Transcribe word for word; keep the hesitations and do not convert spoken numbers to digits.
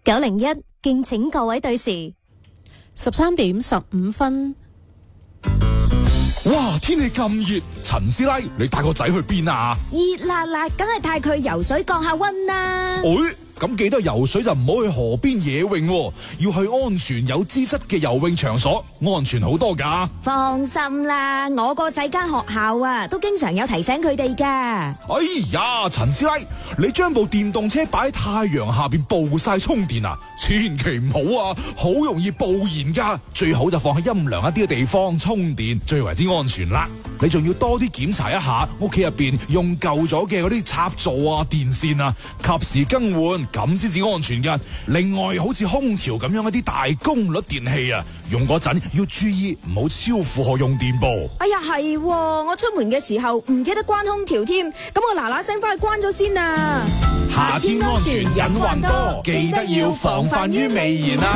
九零一敬請各位對時。 十三點十五分。 哇！天氣咁熱，陳師奶，你帶個仔去邊啊？ 熱辣辣，梗係帶佢游水降下溫啦。 哎，咁記得游水就唔好去河邊野泳，要去安全有資質嘅游泳場所，安全好多噶。 放心啦，我個仔間學校啊，都經常有提醒佢哋噶。 哎呀，陳師奶，你將部電動車擺喺太陽下邊暴曬充電啊，千祈唔好啊，好容易暴燃噶。最好就放喺陰涼一啲嘅地方充電，最為之安全啦。你仲要多啲檢查一下屋企入邊用舊咗嘅嗰啲插座啊、電線啊，及時更換，咁先至安全噶。另外，好似空調咁樣一啲大功率電器啊，用嗰陣要注意唔好超負荷用電噃。 哎呀，係，我出門嘅時候唔記得關空調添，咁我嗱嗱聲翻去關咗先啊。 夏天安全隱患多，記得要防範於未然啊。